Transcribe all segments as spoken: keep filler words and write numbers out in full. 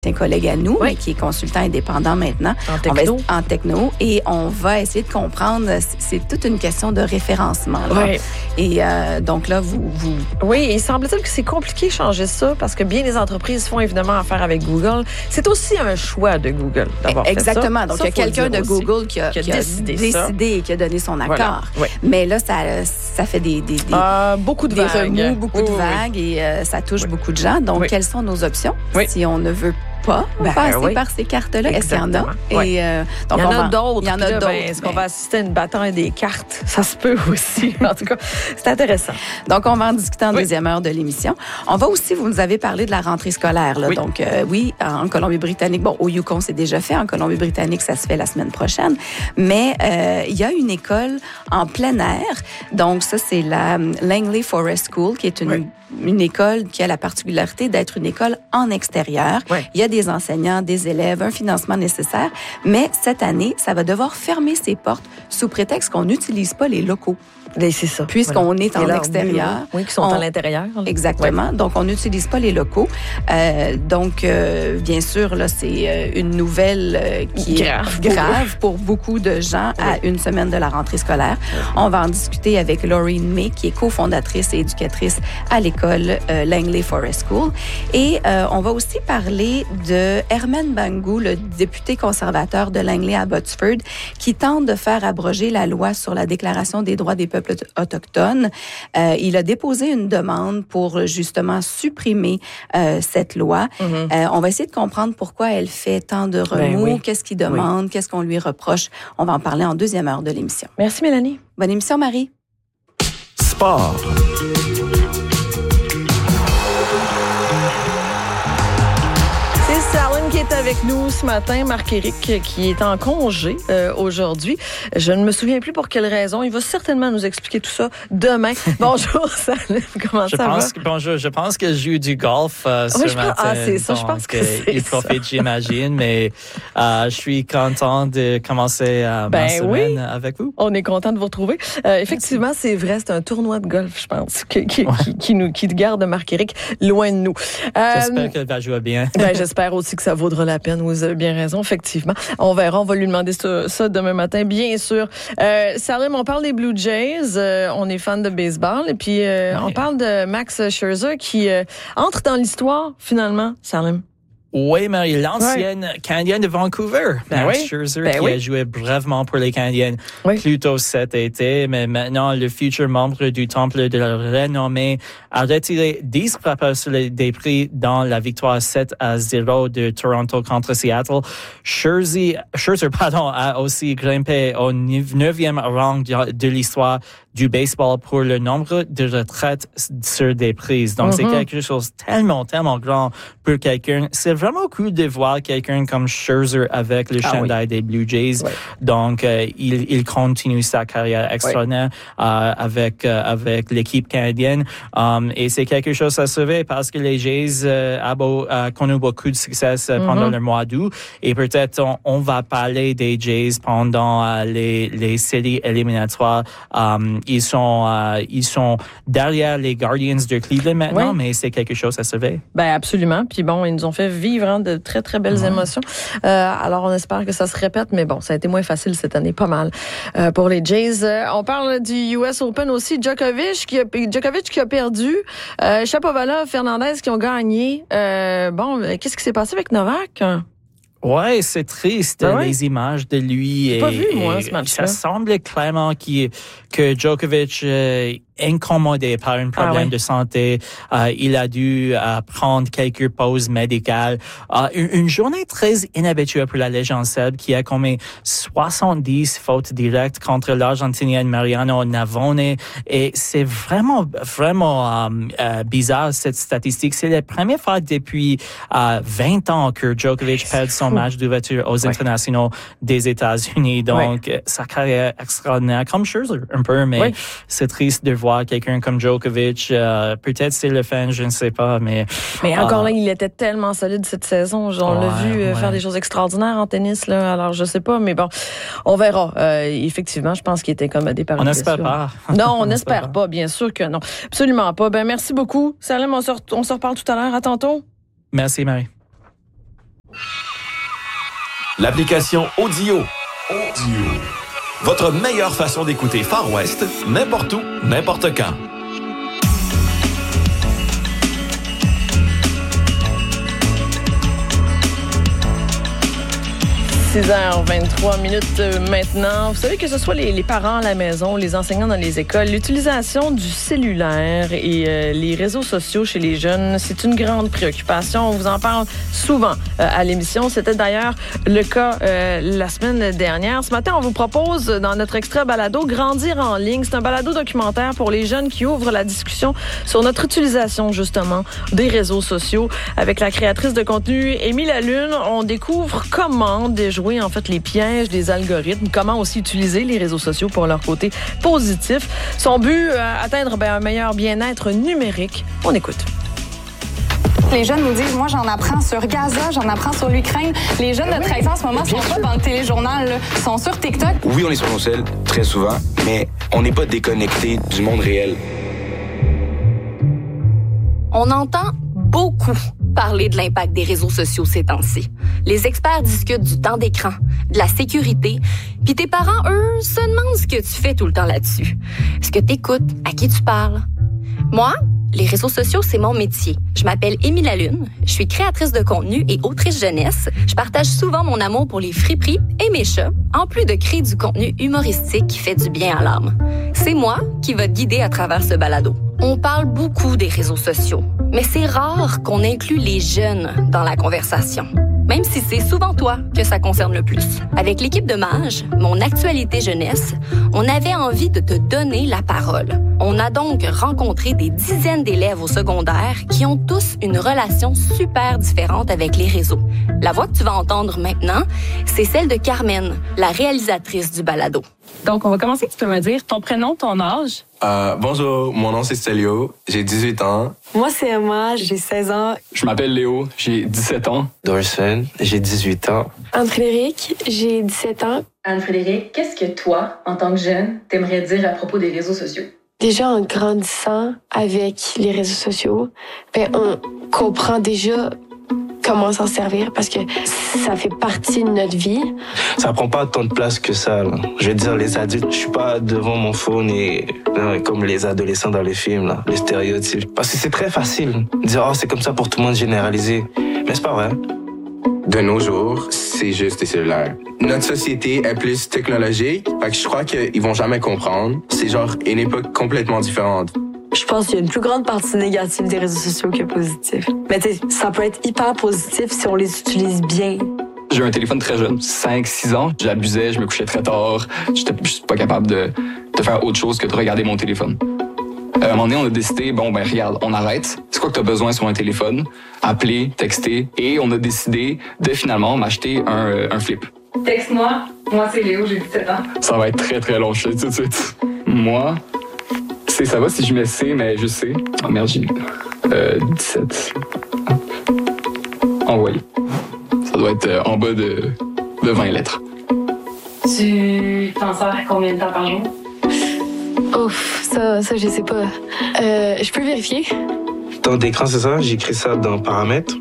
un collègue à nous, oui. mais qui est consultant indépendant maintenant. En techno. On va, en techno. Et on va essayer de comprendre, c'est toute une question de référencement. Là. Oui. Et euh, donc là, vous... vous... Oui, il semble-t-il que c'est compliqué de changer ça parce que bien des entreprises font évidemment affaire avec Google. C'est aussi un choix de Google d'avoir Exactement. fait ça. Donc, ça, il y a quelqu'un de Google qui a, qui a qui a décidé, décidé et qui a donné son accord. Voilà. Oui. Mais là, ça, ça fait des, des, des, euh, beaucoup de des vagues. remous, beaucoup oui, de oui, vagues oui. et euh, ça touche oui. beaucoup de gens. Donc, oui. quelles sont nos options oui. si on ne veut pas ben, passer oui. par ces cartes-là? Est-ce qu'il y en a? Oui. Et, euh, donc il y en a va, d'autres. Il y en a d'autres. Ben, est-ce qu'on va assister à une bataille des cartes? Ça se peut aussi. En tout cas, c'est intéressant. Donc, on va en discuter en oui. deuxième heure de l'émission. On va aussi, vous nous avez parlé de la rentrée scolaire. Là. Oui. Donc, euh, oui, en Colombie-Britannique, bon, au Yukon, c'est déjà fait. En Colombie-Britannique, ça se fait la semaine prochaine. Mais euh, il y a une école en plein air. Donc, ça, c'est la Langley Forest School, qui est une... Oui. une école qui a la particularité d'être une école en extérieur. Ouais. Il y a des enseignants, des élèves, un financement nécessaire, mais cette année, ça va devoir fermer ses portes sous prétexte qu'on n'utilise pas les locaux. Mais c'est ça. Puisqu'on voilà. est en là, extérieur. Oui, qui sont on... à l'intérieur. Là. Exactement. Ouais. Donc, on n'utilise pas les locaux. Euh, donc, euh, bien sûr, là, c'est euh, une nouvelle euh, qui grave, est grave pour beaucoup de gens oui. à une semaine de la rentrée scolaire. Oui. On va en discuter avec Laureen May, qui est cofondatrice et éducatrice à l'école euh, Langley Forest School. Et euh, on va aussi parler de Herman Bangou, le député conservateur de Langley à Abbotsford, qui tente de faire abroger la loi sur la Déclaration des droits des peuples autochtones. Euh, il a déposé une demande pour justement supprimer euh, cette loi. Mm-hmm. Euh, on va essayer de comprendre pourquoi elle fait tant de remous, ben oui. qu'est-ce qu'il demande, oui. qu'est-ce qu'on lui reproche. On va en parler en deuxième heure de l'émission. Merci Mélanie. Bonne émission Marie. Sport. Qui est avec nous ce matin, Marc-Éric, qui est en congé euh, aujourd'hui. Je ne me souviens plus pour quelle raison. Il va certainement nous expliquer tout ça demain. Bonjour, Salim. Comment je ça pense va? Que, bonjour, je pense que je joue du golf euh, oui, ce matin. Ah, c'est ça, donc, je pense que euh, c'est il profite, j'imagine, mais euh, je suis content de commencer euh, ben, ma semaine oui. avec vous. On est content de vous retrouver. Euh, effectivement, Merci. C'est vrai, c'est un tournoi de golf, je pense, qui, qui, ouais. qui, qui, nous, qui garde Marc-Éric loin de nous. Euh, j'espère qu'elle va jouer bien. Ben, j'espère aussi que ça vaudra la peine. Vous avez bien raison, effectivement. On verra, on va lui demander ça, ça demain matin, bien sûr. Euh, Salim, on parle des Blue Jays. Euh, on est fan de baseball. Et puis, euh, ouais. on parle de Max Scherzer qui euh, entre dans l'histoire, finalement, Salim. Oui, Marie, l'ancienne ouais. Canadienne de Vancouver, ben Max oui. Scherzer, ben qui oui. a joué brièvement pour les Canadiennes oui. plus tôt cet été, mais maintenant le futur membre du Temple de la Renommée a retiré dix frappeurs sur les, des prix dans la victoire sept à zéro de Toronto contre Seattle. Scherzer, Scherzer pardon, a aussi grimpé au neuvième rang de, de l'histoire du baseball pour le nombre de retraites sur des prises. Donc, mm-hmm. c'est quelque chose tellement, tellement grand pour quelqu'un. C'est vraiment cool de voir quelqu'un comme Scherzer avec le ah, chandail oui. des Blue Jays. Oui. Donc, euh, il, il continue sa carrière extraordinaire oui. euh, avec euh, avec l'équipe canadienne. Um, et c'est quelque chose à sauver parce que les Jays euh, a beau, euh, connu beaucoup de succès euh, mm-hmm. pendant le mois d'août. Et peut-être on, on va parler des Jays pendant euh, les, les séries éliminatoires. Um, Ils sont, euh, ils sont derrière les Guardians de Cleveland maintenant, oui. mais c'est quelque chose à sauver. Ben absolument. Puis bon, ils nous ont fait vivre hein, de très, très belles mmh. émotions. Euh, alors, on espère que ça se répète, mais bon, ça a été moins facile cette année, pas mal, euh, pour les Jays. Euh, on parle du U S Open aussi. Djokovic qui a, Djokovic qui a perdu. Euh, Shapovalov, Fernandez qui ont gagné. Euh, bon, qu'est-ce qui s'est passé avec Novak? Ouais, c'est triste, ben ouais. les images de lui. J'ai et, pas vu, moi, ce match-là. Ça semble clairement qu'il, que Djokovic euh, incommodé par un problème ah ouais. de santé. Euh, il a dû euh, prendre quelques pauses médicales. Euh, une, une journée très inhabituelle pour la légende serbe qui a commis soixante-dix fautes directes contre l'Argentinienne Mariano Navone. Et c'est vraiment, vraiment euh, euh, bizarre cette statistique. C'est la première fois depuis euh, vingt ans que Djokovic perd son match d'ouverture aux ouais. internationaux des États-Unis. Donc, ouais. sa carrière extraordinaire, comme Scherzer un peu, mais ouais. c'est triste de voir quelqu'un comme Djokovic. Euh, peut-être c'est le fan, je ne sais pas, mais... Mais encore euh, là, il était tellement solide cette saison. On ouais, l'a vu ouais. faire des choses extraordinaires en tennis, là. Alors, je sais pas, mais bon, on verra. Euh, effectivement, je pense qu'il était incommodé par une blessure. On n'espère pas. Non, on n'espère pas, bien sûr que non. Absolument pas. Ben, merci beaucoup. Salim, on se, on se reparle tout à l'heure. À tantôt. Merci, Marie. l'application Audio. Audio. Votre meilleure façon d'écouter Far West, n'importe où, n'importe quand. six heures vingt-trois minutes maintenant. Vous savez que ce soit les, les parents à la maison, les enseignants dans les écoles, l'utilisation du cellulaire et euh, les réseaux sociaux chez les jeunes, c'est une grande préoccupation. On vous en parle souvent euh, à l'émission. C'était d'ailleurs le cas euh, la semaine dernière. Ce matin, on vous propose dans notre extrait balado Grandir en ligne. C'est un balado documentaire pour les jeunes qui ouvre la discussion sur notre utilisation justement des réseaux sociaux. Avec la créatrice de contenu Émilie Lalune, on découvre comment déjouer en fait les pièges des algorithmes, comment aussi utiliser les réseaux sociaux pour leur côté positif. Son but, euh, atteindre ben, un meilleur bien-être numérique. On écoute. Les jeunes nous disent, moi, j'en apprends sur Gaza, j'en apprends sur l'Ukraine. Les jeunes de treize ans, en ce moment, sont pas dans le téléjournal, là. Ils sont sur TikTok. Oui, on est sur nos selles, très souvent, mais on n'est pas déconnecté du monde réel. On entend beaucoup parler de l'impact des réseaux sociaux ces temps-ci. Les experts discutent du temps d'écran, de la sécurité, puis tes parents, eux, se demandent ce que tu fais tout le temps là-dessus. Ce que t'écoutes, à qui tu parles. Moi, les réseaux sociaux, c'est mon métier. Je m'appelle Émilie Lalune, je suis créatrice de contenu et autrice jeunesse. Je partage souvent mon amour pour les friperies et mes chats, en plus de créer du contenu humoristique qui fait du bien à l'âme. C'est moi qui va te guider à travers ce balado. On parle beaucoup des réseaux sociaux, mais c'est rare qu'on inclue les jeunes dans la conversation. Même si c'est souvent toi que ça concerne le plus. Avec l'équipe de Mage, mon actualité jeunesse, on avait envie de te donner la parole. On a donc rencontré des dizaines d'élèves au secondaire qui ont tous une relation super différente avec les réseaux. La voix que tu vas entendre maintenant, c'est celle de Carmen, la réalisatrice du balado. Donc, on va commencer. Tu peux me dire ton prénom, ton âge? Euh, bonjour, mon nom c'est Stelio, j'ai dix-huit ans. Moi, c'est Emma, j'ai seize ans. Je m'appelle Léo, j'ai dix-sept ans. Dorsen, j'ai dix-huit ans. Anne-Frédéric, j'ai dix-sept ans. Anne-Frédéric, qu'est-ce que toi, en tant que jeune, t'aimerais dire à propos des réseaux sociaux? Déjà, en grandissant avec les réseaux sociaux, ben, on comprend déjà comment s'en servir parce que ça fait partie de notre vie. Ça prend pas tant de place que ça, là. Je veux dire, les adultes, je suis pas devant mon phone et là, comme les adolescents dans les films, là, les stéréotypes. Parce que c'est très facile de dire, oh, c'est comme ça pour tout le monde généraliser. Mais c'est pas vrai. De nos jours, c'est juste des cellulaires. Notre société est plus technologique, fait que je crois qu'ils vont jamais comprendre. C'est genre une époque complètement différente. Je pense qu'il y a une plus grande partie négative des réseaux sociaux que positive. Mais tu sais, ça peut être hyper positif si on les utilise bien. J'ai eu un téléphone très jeune, cinq six ans. J'abusais, je me couchais très tard. J'étais juste pas capable de, de faire autre chose que de regarder mon téléphone. Euh, à un moment donné, on a décidé, bon, ben regarde, on arrête. C'est quoi que tu as besoin sur un téléphone? Appeler, texter. Et on a décidé de finalement m'acheter un, euh, un flip. Texte-moi. Moi, c'est Léo, j'ai dix-sept ans. Ça va être très, très long, je sais tout de suite. Moi... C'est, ça va si je mets C, mais je sais. Oh merde, j'ai euh, dix-sept. Envoyé. Ça doit être euh, en bas de, de vingt lettres. Tu t'en sers combien de temps par jour? Ouf, ça, ça je sais pas. Euh, je peux vérifier? Temps d'écran, c'est ça? J'écris ça dans paramètres.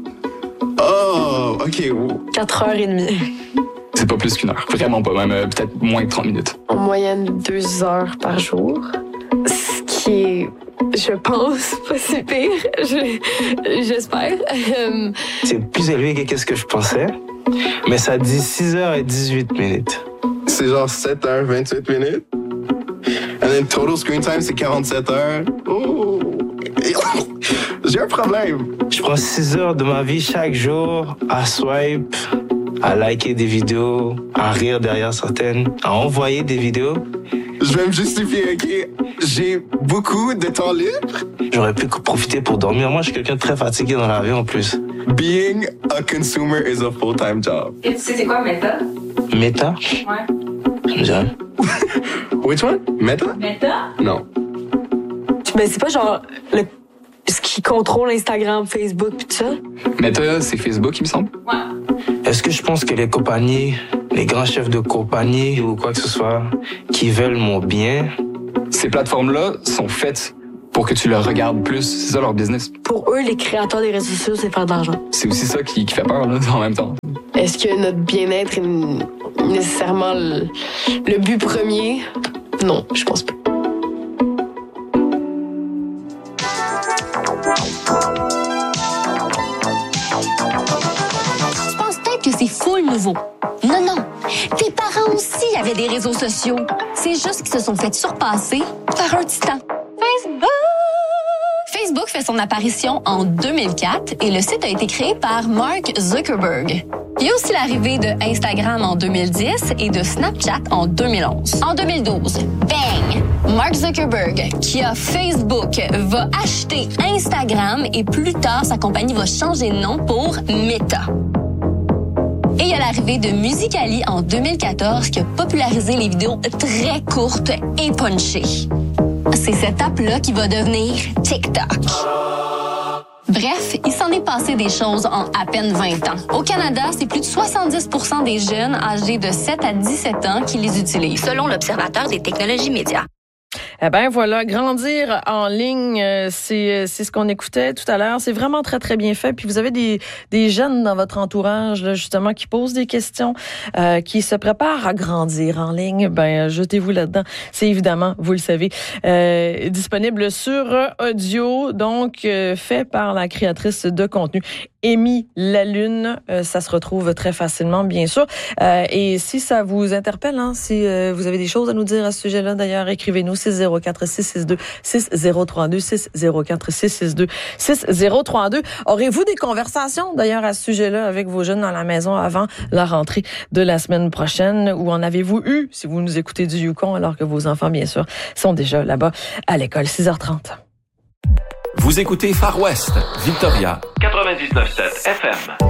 Oh, OK. quatre heures trente. C'est pas plus qu'une heure. Vraiment pas, même euh, peut-être moins de trente minutes. En moyenne, deux heures par jour. Ce qui est, je pense, pas si pire. Je, j'espère. Um... C'est plus élevé que ce que je pensais, mais ça dit six heures dix-huit minutes. C'est genre sept heures vingt-huit minutes. And then total screen time, c'est quarante-sept heures. Oh. J'ai un problème. Je prends six heures de ma vie chaque jour à swipe, à liker des vidéos, à rire derrière certaines, à envoyer des vidéos. Je vais me justifier, OK? J'ai beaucoup de temps libre. J'aurais pu profiter pour dormir. Moi, je suis quelqu'un de très fatigué dans la vie, en plus. Being a consumer is a full-time job. Et tu sais c'est quoi Meta? Meta? Ouais. Jamais. Which one? Meta? Meta? Non. Mais c'est pas genre le, ce qui contrôle Instagram, Facebook pis tout ça? Meta, c'est Facebook, il me semble? Ouais. Est-ce que je pense que les compagnies, les grands chefs de compagnie ou quoi que ce soit, qui veulent mon bien... Ces plateformes-là sont faites pour que tu le regardes plus. C'est ça leur business. Pour eux, les créateurs des réseaux sociaux, c'est faire de l'argent. C'est aussi ça qui, qui fait peur, là, en même temps. est-ce que notre bien-être est nécessairement le, le but premier? Non, je pense pas. Tu penses peut-être que c'est full nouveau. Non, non. Tes parents aussi avaient des réseaux sociaux. C'est juste qu'ils se sont fait surpasser par un titan. Facebook! Facebook fait son apparition en deux mille quatre et le site a été créé par Mark Zuckerberg. Il y a aussi l'arrivée de Instagram en deux mille dix et de Snapchat en deux mille onze. En deux mille douze, bang! Mark Zuckerberg, qui a Facebook, va acheter Instagram et plus tard, sa compagnie va changer de nom pour Meta. Et il y a l'arrivée de Musical.ly en deux mille quatorze qui a popularisé les vidéos très courtes et punchées. C'est cette app-là qui va devenir TikTok. Bref, il s'en est passé des choses en à peine vingt ans. Au Canada, c'est plus de soixante-dix pour cent des jeunes âgés de sept à dix-sept ans qui les utilisent, selon l'Observateur des technologies médias. Eh ben voilà, grandir en ligne, c'est c'est ce qu'on écoutait tout à l'heure. C'est vraiment très, très bien fait. Puis vous avez des des jeunes dans votre entourage, là, justement, qui posent des questions, euh, qui se préparent à grandir en ligne. Ben, jetez-vous là-dedans. C'est évidemment, vous le savez, euh, disponible sur audio, donc euh, fait par la créatrice de contenu Amy Lalune. Euh, ça se retrouve très facilement, bien sûr. Euh, et si ça vous interpelle, hein, si euh, vous avez des choses à nous dire à ce sujet-là, d'ailleurs, écrivez-nous six zéro quatre six six deux six zéro trois deux six zéro quatre six six deux six zéro trois deux. Aurez-vous des conversations, d'ailleurs, à ce sujet-là avec vos jeunes dans la maison avant la rentrée de la semaine prochaine? Ou en avez-vous eu, si vous nous écoutez du Yukon, alors que vos enfants, bien sûr, sont déjà là-bas à l'école? six heures trente. Vous écoutez Far West, Victoria, quatre-vingt-dix-neuf virgule sept F M.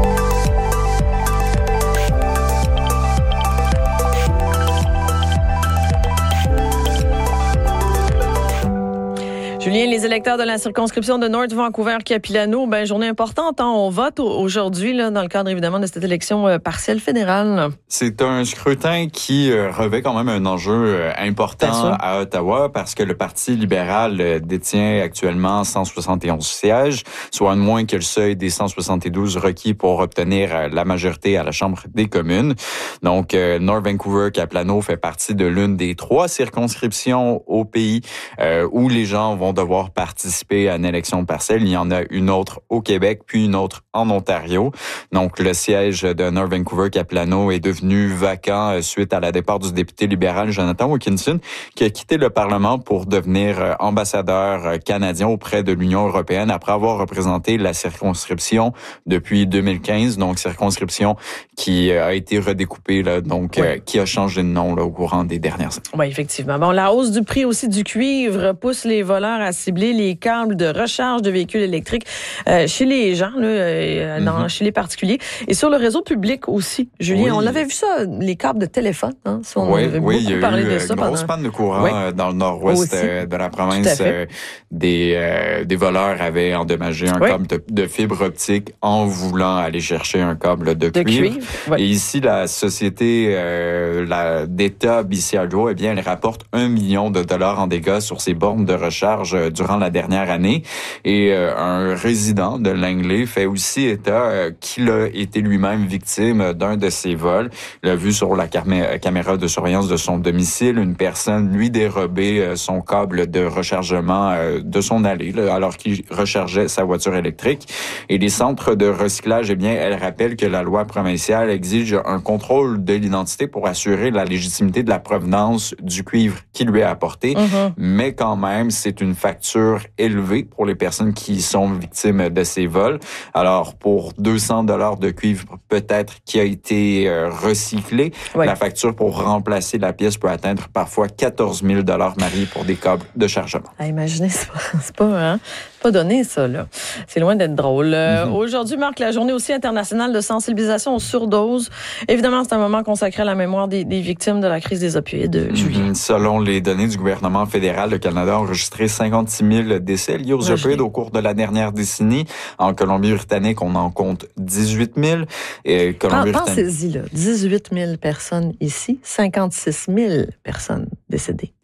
Julien, les électeurs de la circonscription de North Vancouver-Capilano, ben journée importante, hein, on vote aujourd'hui là, dans le cadre évidemment de cette élection euh, partielle fédérale. C'est un scrutin qui euh, revêt quand même un enjeu euh, important à Ottawa parce que le Parti libéral euh, détient actuellement cent soixante et onze sièges, soit de moins que le seuil des cent soixante-douze requis pour obtenir euh, la majorité à la Chambre des communes. Donc, euh, North Vancouver-Capilano fait partie de l'une des trois circonscriptions au pays euh, où les gens vont devoir participer à une élection partielle. Il y en a une autre au Québec, puis une autre en Ontario. Donc, le siège de North Vancouver-Capilano est devenu vacant suite à la départ du député libéral Jonathan Wilkinson, qui a quitté le Parlement pour devenir ambassadeur canadien auprès de l'Union européenne après avoir représenté la circonscription depuis deux mille quinze. Donc, circonscription qui a été redécoupée, là, donc oui. euh, qui a changé de nom là, au courant des dernières années. Oui, effectivement. Bon, la hausse du prix aussi du cuivre pousse les voleurs à cibler les câbles de recharge de véhicules électriques euh, chez les gens, là, euh, dans, mm-hmm. chez les particuliers. Et sur le réseau public aussi. Julien, oui. on l'avait vu ça, les câbles de téléphone. Hein, si on oui, avait oui, beaucoup il y a parlé eu de ça une grosse pendant... panne de courant oui. dans le nord-ouest euh, de la province. Euh, des, euh, des voleurs avaient endommagé un oui. câble de, de fibre optique en voulant aller chercher un câble de, de cuivre. cuivre oui. Et ici, la société euh, la, d'État B C Hydro, eh bien, elle rapporte un million de dollars en dégâts sur ses bornes de recharge euh, durant la dernière année. Et euh, un résident de Langley fait aussi état euh, qu'il a été lui-même victime d'un de ces vols. Il a vu sur la camé- caméra de surveillance de son domicile une personne lui dérober euh, son câble de rechargement euh, de son allée là, alors qu'il rechargeait sa voiture électrique. Et les centres de recyclage, eh bien, elle rappelle que la loi provinciale exige un contrôle de l'identité pour assurer la légitimité de la provenance du cuivre qui lui est apporté. Mm-hmm. Mais quand même, c'est une facture élevée pour les personnes qui sont victimes de ces vols. Alors, pour deux cents dollars de cuivre peut-être qui a été euh, recyclé, oui. la facture pour remplacer la pièce peut atteindre parfois quatorze mille dollars, Marie, pour des câbles de chargement. Ah, imaginez, c'est pas, c'est pas, hein, pas donné, ça, là. C'est loin d'être drôle. Euh, mm-hmm. Aujourd'hui marque la journée aussi internationale de sensibilisation aux surdoses. Évidemment, c'est un moment consacré à la mémoire des, des victimes de la crise des opioïdes, Julien. Mm-hmm. Selon les données du gouvernement fédéral, le Canada a enregistré cinquante-six mille décès liés aux opioïdes au cours de la dernière décennie. En Colombie-Britannique, on en compte dix-huit mille. Et Colombie-Britannique... Pensez-y, là. dix-huit mille personnes ici, cinquante-six mille personnes décédées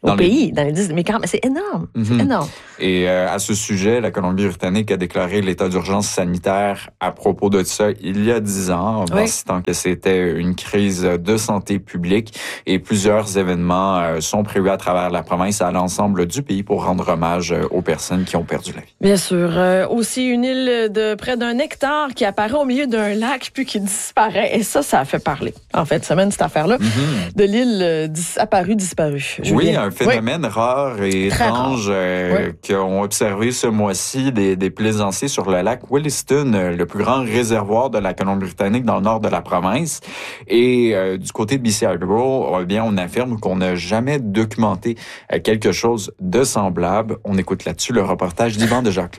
au dans pays, les... dans les dix, mais quand même, c'est énorme, mm-hmm. c'est énorme. Et euh, à ce sujet, la Colombie-Britannique a déclaré l'état d'urgence sanitaire à propos de ça il y a dix ans, en oui. insistant que c'était une crise de santé publique et plusieurs événements euh, sont prévus à travers la province et à l'ensemble du pays pour rendre hommage aux personnes qui ont perdu la vie. Bien sûr. Euh, aussi, une île de près d'un hectare qui apparaît au milieu d'un lac puis qui disparaît. Et ça, ça a fait parler. En fait, semaine, cette affaire-là, mm-hmm. de l'île euh, dis- apparue, disparue. Julien. Oui, un phénomène oui. rare et Très étrange rare. Euh, oui. qu'ont observé ce mois-ci des, des plaisanciers sur le lac Williston, le plus grand réservoir de la Colombie-Britannique dans le nord de la province. Et euh, du côté de B C Hydro, eh bien, on affirme qu'on n'a jamais documenté euh, quelque chose de semblable. On écoute là-dessus le reportage d'Yvan de Jacquelin.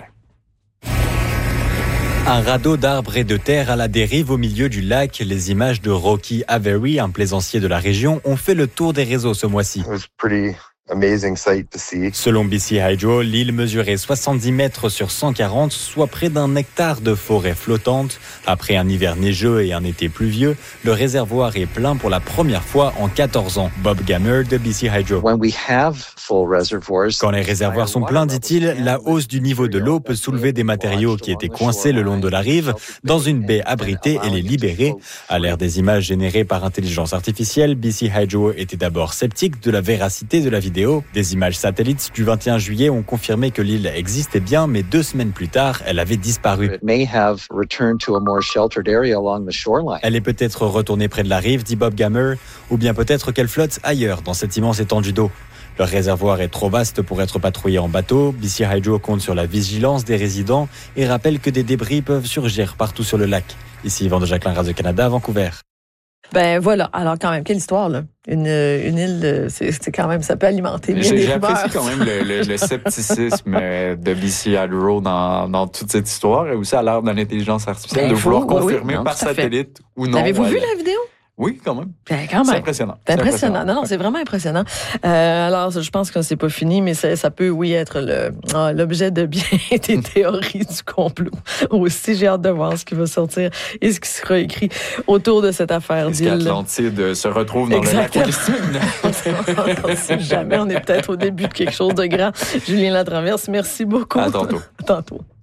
Un radeau d'arbres et de terre à la dérive au milieu du lac. Les images de Rocky Avery, un plaisancier de la région, ont fait le tour des réseaux ce mois-ci. Amazing sight to see. Selon B C Hydro, l'île mesurait soixante-dix mètres sur cent quarante, soit près d'un hectare de forêt flottante. Après un hiver neigeux et un été pluvieux, le réservoir est plein pour la première fois en quatorze ans. Bob Gammer de B C Hydro. When we have full reservoirs, Quand les réservoirs sont pleins, dit-il, la hausse du niveau de l'eau peut soulever des matériaux qui étaient coincés le long de la rive dans une baie abritée et les libérer. À l'ère des images générées par intelligence artificielle, B C Hydro était d'abord sceptique de la véracité de la vidéo. Des images satellites du vingt et un juillet ont confirmé que l'île existait bien, mais deux semaines plus tard, elle avait disparu. Elle est peut-être retournée près de la rive, dit Bob Gammer, ou bien peut-être qu'elle flotte ailleurs dans cette immense étendue d'eau. Le réservoir est trop vaste pour être patrouillé en bateau. B C Hydro compte sur la vigilance des résidents et rappelle que des débris peuvent surgir partout sur le lac. Ici Yvan de Jacquelin, Radio-Canada, Vancouver. Ben voilà, alors quand même, quelle histoire, là. Une, une île, c'est, c'est quand même, ça peut alimenter bien J'ai, des j'ai rumeurs. apprécié quand même le, le, le scepticisme de B C Hydro dans, dans toute cette histoire et aussi à l'ère de l'intelligence artificielle ben, de vouloir faut, confirmer oui, non, par satellite ou non. Avez-vous vu la vidéo? Oui, quand même. Ben, quand même. C'est impressionnant. C'est impressionnant. Non, non, c'est vraiment impressionnant. Euh, alors, je pense que c'est pas fini, mais ça, ça peut, oui, être le, ah, l'objet de bien des théories du complot. Aussi, j'ai hâte de voir ce qui va sortir et ce qui sera écrit autour de cette affaire Est-ce d'île. qu'Atlantide se retrouve dans Exactement. le lac On ne sait jamais. On est peut-être au début de quelque chose de grand. Julien Latraverse, merci beaucoup. À tantôt. À tantôt.